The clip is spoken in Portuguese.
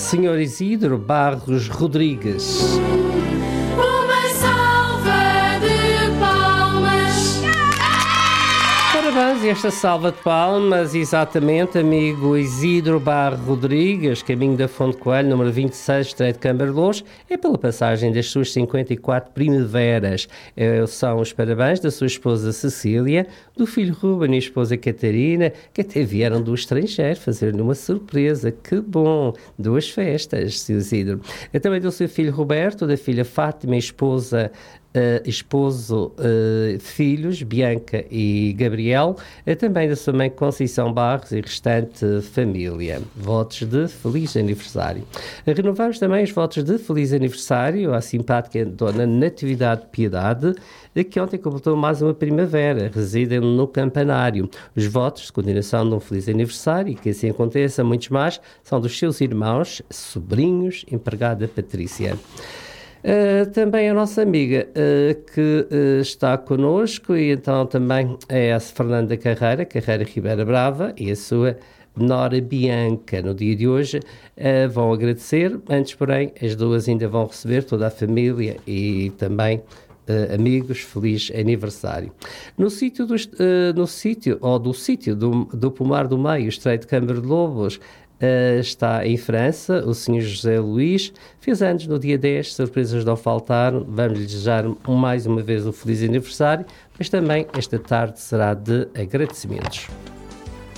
Senhor Isidro Barros Rodrigues. Uma salva de palmas. Parabéns, e esta salva de palmas, exatamente, amigo Isidro Barros Rodrigues, caminho da Fonte Coelho, número 26, Estreito de Cambarlós, é pela passagem das suas 54 primaveras. São os parabéns da sua esposa Cecília, do filho Ruben e esposa Catarina, que até vieram do estrangeiro fazer-lhe uma surpresa. Que bom! 2 festas, Sr. Isidro. Também do seu filho Roberto, da filha Fátima, esposo, filhos, Bianca e Gabriel, também da sua mãe Conceição Barros e restante família. Votos de feliz aniversário. Renovamos também os votos de feliz aniversário à simpática Dona Natividade Piedade, que ontem completou mais uma primavera, residem no Campanário. Os votos de continuação de um feliz aniversário e que assim aconteça, muitos mais, são dos seus irmãos, sobrinhos, empregada Patrícia. Também a nossa amiga que está connosco, e então também é a Fernanda Carreira Ribeira Brava, e a sua Nora Bianca. No dia de hoje vão agradecer, antes porém as duas ainda vão receber, toda a família e também amigos, feliz aniversário. No sítio do Pomar do Meio, Estreito de Câmara de Lobos, está em França, o Sr. José Luís, fez anos no dia 10, surpresas não faltaram, vamos lhe desejar mais uma vez um feliz aniversário, mas também esta tarde será de agradecimentos.